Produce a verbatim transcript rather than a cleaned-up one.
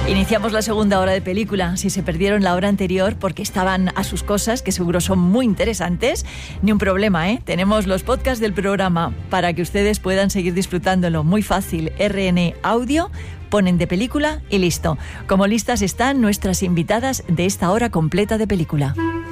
Iniciamos la segunda hora de película. Si se perdieron la hora anterior porque estaban a sus cosas, que seguro son muy interesantes, ni un problema, ¿eh? Tenemos los podcasts del programa para que ustedes puedan seguir disfrutándolo. Muy fácil, R N Audio, ponen de película y listo. Como listas están nuestras invitadas de esta hora completa de película.